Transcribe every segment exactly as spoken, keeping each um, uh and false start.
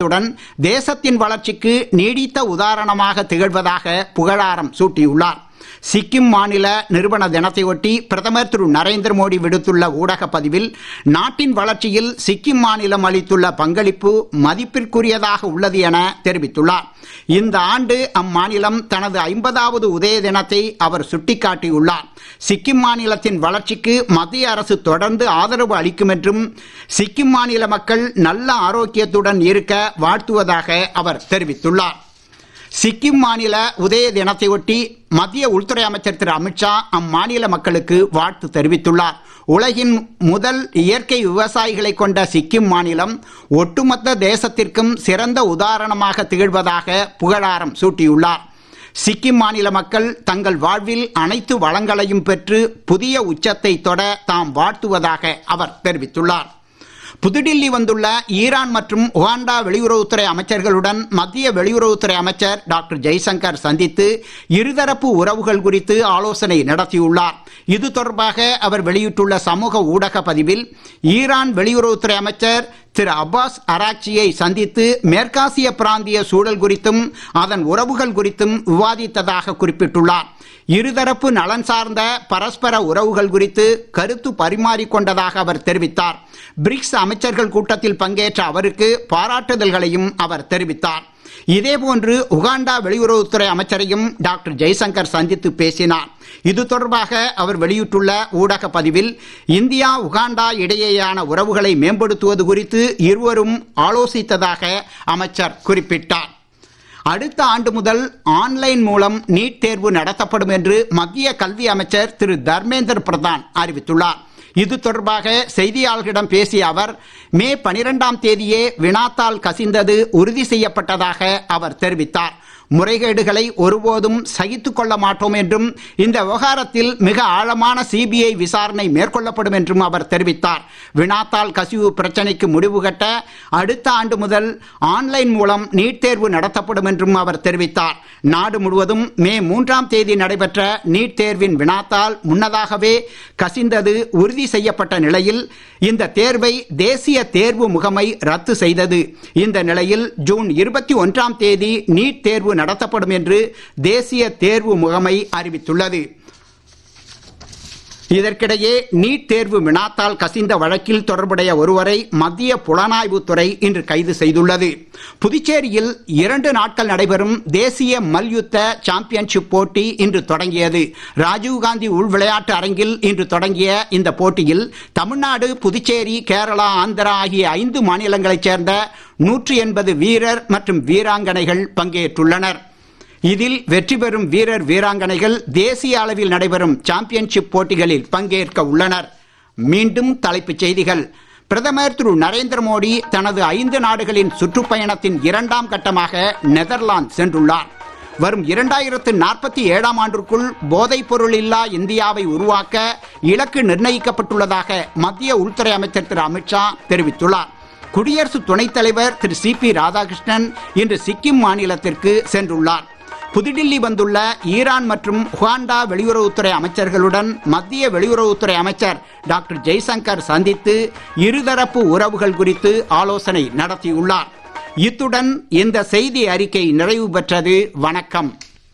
திகழ்வதுடன் தேசத்தின் வளர்ச்சிக்கு நீடித்த உதாரணமாக திகழ்வதாக புகழாரம் சூட்டியுள்ளார். சிக்கிம் மாநில நிறுவன தினத்தையொட்டி பிரதமர் திரு நரேந்திர மோடி விடுத்துள்ள ஊடக பதிவில் நாட்டின் வளர்ச்சியில் சிக்கிம் மாநிலம் அளித்துள்ள பங்களிப்பு மதிப்பிற்குரியதாக உள்ளது என தெரிவித்துள்ளார். இந்த ஆண்டு அம்மாநிலம் தனது ஐம்பதாவது உதய தினத்தை அவர் சுட்டிக்காட்டியுள்ளார். சிக்கிம் மாநிலத்தின் வளர்ச்சிக்கு மத்திய அரசு தொடர்ந்து ஆதரவு அளிக்கும் என்றும் சிக்கிம் மாநில மக்கள் நல்ல ஆரோக்கியத்துடன் இருக்க வாழ்த்துவதாக அவர் தெரிவித்துள்ளார். சிக்கிம் மாநில உதய தினத்தையொட்டி மத்திய உள்துறை அமைச்சர் திரு அமித்ஷா அம்மாநில மக்களுக்கு வாழ்த்து தெரிவித்துள்ளார். உலகின் முதல் இயற்கை விவசாயிகளை கொண்ட சிக்கிம் மாநிலம் ஒட்டுமொத்த தேசத்திற்கும் சிறந்த உதாரணமாக திகழ்வதாக புகழாரம் சூட்டியுள்ளார். சிக்கிம் மாநில மக்கள் தங்கள் வாழ்வில் அனைத்து வளங்களையும் பெற்று புதிய உச்சத்தை தொட தாம் வாழ்த்துவதாக அவர் தெரிவித்துள்ளார். புதுடில்லி வந்துள்ள ஈரான் மற்றும் உகாண்டா வெளியுறவுத்துறை அமைச்சர்களுடன் மத்திய வெளியுறவுத்துறை அமைச்சர் டாக்டர் ஜெய்சங்கர் சந்தித்து இருதரப்பு உறவுகள் குறித்து ஆலோசனை நடத்தியுள்ளார். இது தொடர்பாக அவர் வெளியிட்டுள்ள சமூக ஊடக பதிவில் ஈரான் வெளியுறவுத்துறை அமைச்சர் திரு அப்பாஸ் அராக்சியை சந்தித்து மேற்காசிய பிராந்திய சூழல் குறித்தும் அதன் உறவுகள் குறித்தும் விவாதித்ததாக குறிப்பிட்டுள்ளார். இருதரப்பு நலன் சார்ந்த பரஸ்பர உறவுகள் குறித்து கருத்து பரிமாறிக்கொண்டதாக அவர் தெரிவித்தார். பிரிக்ஸ் அமைச்சர்கள் கூட்டத்தில் பங்கேற்ற அவருக்கு பாராட்டுதல்களையும் அவர் தெரிவித்தார். இதேபோன்று உகாண்டா வெளியுறவுத்துறை அமைச்சரையும் டாக்டர் ஜெய்சங்கர் சந்தித்து பேசினார். இது தொடர்பாக அவர் வெளியிட்டுள்ள ஊடக பதிவில் இந்தியா உகாண்டா இடையேயான உறவுகளை மேம்படுத்துவது குறித்து இருவரும் ஆலோசித்ததாக அமைச்சர் குறிப்பிட்டார். அடுத்த ஆண்டு முதல் ஆன்லைன் மூலம் நீட் தேர்வு நடத்தப்படும் என்று மத்திய கல்வி அமைச்சர் திரு தர்மேந்திர பிரதான் அறிவித்துள்ளார். இது தொடர்பாக செய்தியாளர்களிடம் பேசிய அவர் மே பனிரெண்டாம் தேதியே வினாத்தாள் கசிந்தது உறுதி செய்யப்பட்டதாக அவர் தெரிவித்தார். முறைகேடுகளை ஒருபோதும் சகித்துக் கொள்ள மாட்டோம் என்றும் இந்த விவகாரத்தில் மிக ஆழமான சிபிஐ விசாரணை மேற்கொள்ளப்படும் என்றும் அவர் தெரிவித்தார். வினாத்தாள் கசிவு பிரச்சனைக்கு முடிவு கட்ட அடுத்த ஆண்டு முதல் ஆன்லைன் மூலம் நீட் தேர்வு நடத்தப்படும் என்றும் அவர் தெரிவித்தார். நாடு முழுவதும் மே மூன்றாம் தேதி நடைபெற்ற நீட் தேர்வின் வினாத்தாள் முன்னதாகவே கசிந்தது உறுதி செய்யப்பட்ட நிலையில் இந்த தேர்வை தேசிய தேர்வு முகமை ரத்து செய்தது. இந்த நிலையில் ஜூன் இருபத்தி ஒன்றாம் தேதி நீட் தேர்வு நடத்தப்படும் என்று தேசிய தேர்வு முகமை அறிவித்துள்ளது. இதற்கிடையே நீட் தேர்வு வினாத்தாள் கசிந்த வழக்கில் தொடர்புடைய ஒருவரை மத்திய புலனாய்வுத்துறை இன்று கைது செய்துள்ளது. புதுச்சேரியில் இரண்டு நாட்கள் நடைபெறும் தேசிய மல்யுத்த சாம்பியன்ஷிப் போட்டி இன்று தொடங்கியது. ராஜீவ்காந்தி உள் விளையாட்டு அரங்கில் இன்று தொடங்கிய இந்த போட்டியில் தமிழ்நாடு, புதுச்சேரி, கேரளா, ஆந்திரா ஆகிய ஐந்து மாநிலங்களைச் சேர்ந்த நூற்றி எண்பது வீரர் மற்றும் வீராங்கனைகள் பங்கேற்றுள்ளனர். இதில் வெற்றி பெறும் வீரர் வீராங்கனைகள் தேசிய அளவில் நடைபெறும் சாம்பியன்ஷிப் போட்டிகளில் பங்கேற்க உள்ளனர். மீண்டும் தலைப்புச் செய்திகள். பிரதமர் திரு நரேந்திர மோடி தனது ஐந்து நாடுகளின் சுற்றுப்பயணத்தின் இரண்டாம் கட்டமாக நெதர்லாந்து சென்றுள்ளார். வரும் இரண்டாயிரத்து நாற்பத்தி ஏழாம் ஆண்டிற்குள் போதைப் பொருள் இல்லா இந்தியாவை உருவாக்க இலக்கு நிர்ணயிக்கப்பட்டுள்ளதாக மத்திய உள்துறை அமைச்சர் திரு அமித்ஷா தெரிவித்துள்ளார். குடியரசு துணைத் தலைவர் திரு சி பி ராதாகிருஷ்ணன் இன்று சிக்கிம் மாநிலத்திற்கு சென்றுள்ளார். புதுடில்லி வந்துள்ள ஈரான் மற்றும் உகாண்டா வெளியுறவுத்துறை அமைச்சர்களுடன் மத்திய வெளியுறவுத்துறை அமைச்சர் டாக்டர் ஜெய்சங்கர் சந்தித்து இருதரப்பு உறவுகள் குறித்து ஆலோசனை நடத்தியுள்ளார். இத்துடன் இந்த செய்தி அறிக்கை நிறைவு பெற்றது. வணக்கம்.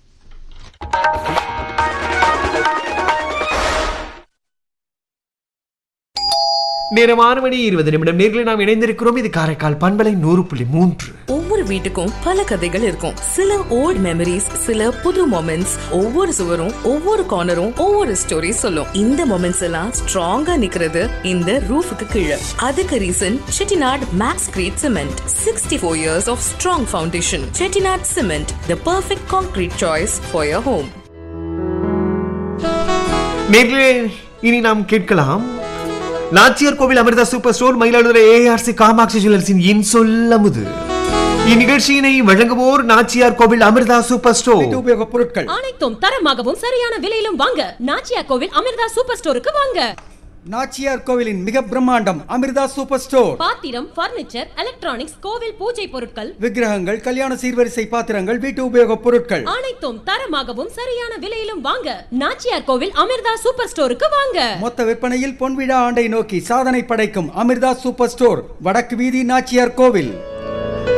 நேரம் ஆறு மணி இருபது நிமிடம். நேர்களை நாம் இணைந்திருக்கிறோம். இது காரைக்கால் பண்பலை நூறு புள்ளி மூன்று. ஒவ்வொரு வீட்டுக்கும் பல கதைகள் இருக்கும். சில ஓல்ட் மெமரிஸ், சில புது மொமெண்ட்ஸ். ஒவ்வொரு சுவரும் ஒவ்வொரு கார்னரும் ஒவ்வொரு ஸ்டோரி சொல்லும். இந்த மொமெண்ட்ஸ் எல்லாம் ஸ்ட்ராங்கா நிக்கிறது இந்த ரூஃபுக்கு கீழே. அதுக்கு reason Chettinad maths great cement. Sixty four years of strong foundation. Chettinad cement, the perfect concrete choice for your home. நேர்களை இனி நாம் கேட்கலாம் நாச்சியார் கோவில் Amrita super store, Mayiladuthurai ARC Kamakshi ஜுவல்லர்ஸின் இன்சொல்லமுது. இந்நிகழ்ச்சியினை வழங்குவோர் நாச்சியார் கோவில் அமிர்தா சூப்பர் ஸ்டோர். உபயோக பொருட்கள் அனைத்தும் தரமாகவும் சரியான விலையிலும் வாங்க நாச்சியார் கோவில் அமிர்தா சூப்பர் ஸ்டோருக்கு வாங்க. நாச்சியார் கோவிலின் மிக பிரம்மாண்டம் அமிர்தா சூப்பர் ஸ்டோர். பாத்திரம், பர்னிச்சர், எலக்ட்ரானிக்ஸ், கோவில் பூஜை பொருட்கள், விக்கிரகங்கள், கல்யாண சீர்வரிசை பாத்திரங்கள், வீட்டு உபயோக பொருட்கள் அனைத்தும் தரமாகவும் சரியான விலையிலும் வாங்க நாச்சியார் கோவில் அமிர்தா சூப்பர் ஸ்டோருக்கு வாங்க. மொத்த விற்பனையில் பொன்விழா ஆண்டை நோக்கி சாதனை படைக்கும் அமிர்தா சூப்பர் ஸ்டோர், வடக்கு வீதி, நாச்சியார் கோவில்.